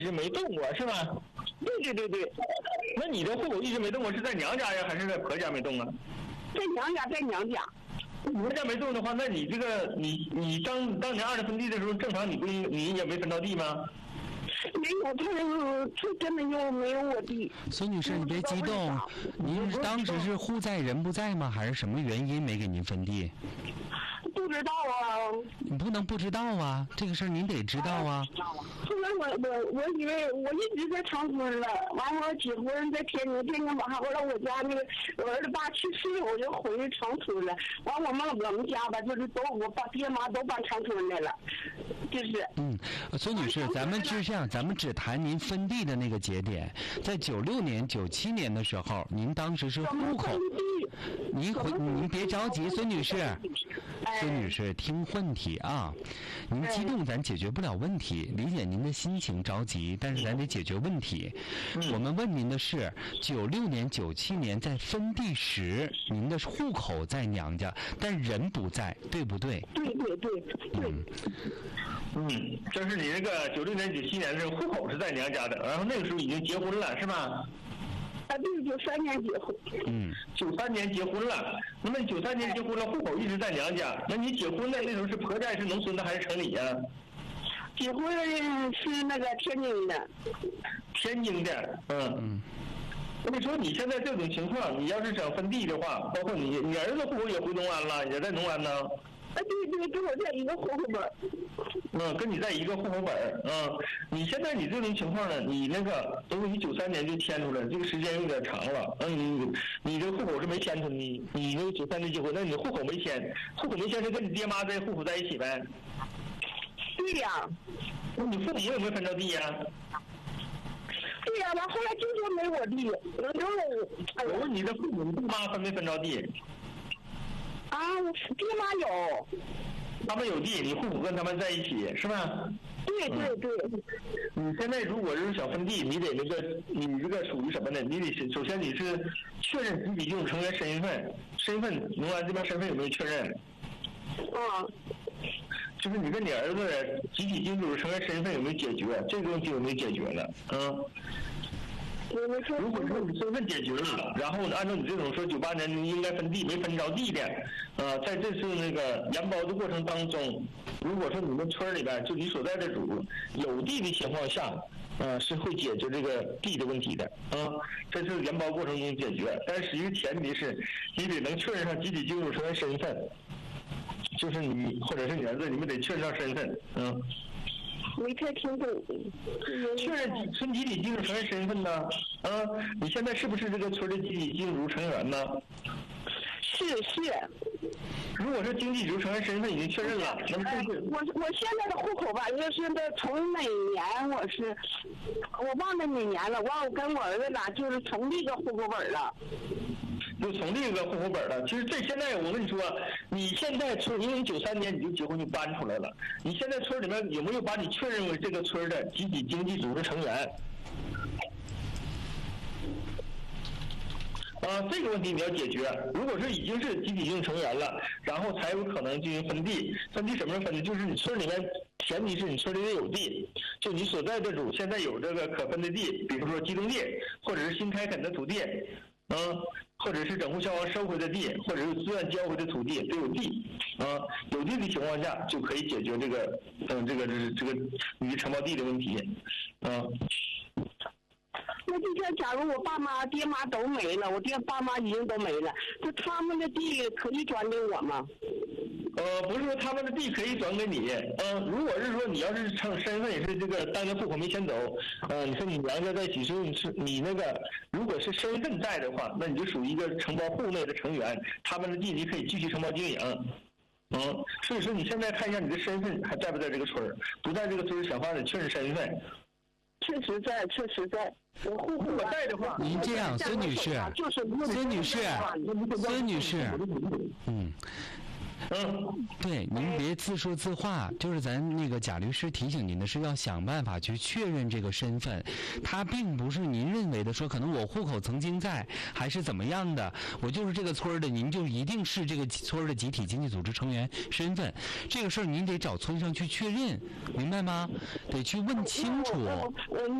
一直没动过是吧？ 对。 那你的户口一直没动过，是在娘家呀，还是在婆家没动啊？ 在娘家。 娘家没动的话，那你这个你当年二次分地的时候，正常你也没分到地吗？ 没有，他根本就没有我地。 孙女士，你别激动，您当时是户在人不在吗？还是什么原因没给您分地？ 不知道啊。 你不能不知道啊，这个事儿您得知道啊。 后来我以为我一直在长春了，完我结婚在天津完后来我家那个我儿子爸去世，我就回长春了。完我们家吧，就是我爸爹妈都搬长春来了，就是。 孙女士，咱们只谈您分地的那个节点，在96年、97年的时候，您当时是户口。您别着急，孙女士。孙女士，听问题啊！您激动，咱解决不了问题，理解您的心情着急，但是咱得解决问题。我们问您的是，96年、97年在分地时，您的户口在娘家，但人不在，对不对？ 对。 就是你那个96年、97年的时候，户口是在娘家的，然后那个时候已经结婚了，是吧？ 对，93年结婚。 93年结婚了，那么你93年结婚了，户口一直在娘家，那你结婚的那时候是婆家是农村的还是城里呀？ 结婚是那个天津的。 天津的，那你说你现在这种情况，你要是想分地的话，包括你儿子户口也回农安了，也在农安呢。 对，跟我在一个户口本。 跟你在一个户口本。你现在你这种情况呢，你那个因为你93年就迁出来，这个时间有点长了。你这个户口是没迁出，你那个93年结婚，那你户口没迁，是跟你爹妈在户口在一起呗？ 对呀。 那你父母有没有分着地呀？ 对呀，完后来就说没我地， 我问你的父母妈分没分着地？ 我爹妈有。 他们有地，你户口跟他们在一起是吧？ 对。 你现在如果是想分地，你得你这个属于什么呢？你得首先你是确认集体金主成员身份，农安这边身份有没有确认？就是你跟你儿子的集体金主成员身份有没有解决？这个问题有没有解决呢？如果说你身份解决了，然后按照你这种说98年你应该分地没分着地的，在这次那个研包的过程当中，如果说你们村里边就你所在的主有地的情况下，是会解决这个地的问题的，这是研包过程中解决，但是实际前提是你得能确认上集体金主成员身份，就是你或者是你儿子，你们得确认上身份， 没太听懂。 确认村集体金主成员身份呢？你现在是不是这个村的集体金主成员呢？ 是。 如果是经济主成员身份已经确认了，那么我现在的户口吧，就是从哪年我忘了哪年了，我跟我儿子俩就是从这个户口本了。 就从这个户口本了。其实现在我跟你说，你现在村，因为你93年你就结婚就搬出来了，你现在村里面有没有把你确认为这个村的集体经济组织成员？这个问题你要解决。如果是已经是集体经济成员了，然后才有可能进行分地。分地什么时候分的？就是你村里面，前提是你村里得有地，就你所在的主现在有这个可分的地，比如说机动地，或者是新开垦的土地，或者是整户消防收回的地，或者是自愿交回的土地都有地，有地的情况下就可以解决这个你承包地的问题， 那就像假如我爸妈爹妈都没了，我爸妈已经都没了，就他们的地可以转给我吗？ 不是说他们的地可以转给你，如果是说你要是身份也是这个单个户口没迁走，你说你娘家在一起，所以你那个如果是身份在的话，那你就属于一个承包户内的成员，他们的地你可以继续承包经营。所以说你现在看一下你的身份还在不在这个村儿，不在这个村儿，想法得确认身份。 确实在。我户口在的话， 您这样，孙女士， 对，您别自说自话，就是咱那个贾律师提醒您的是要想办法去确认这个身份，他并不是您认为的说可能我户口曾经在，还是怎么样的，我就是这个村的，您就一定是这个村的集体经济组织成员身份，这个事儿您得找村上去确认，明白吗？得去问清楚。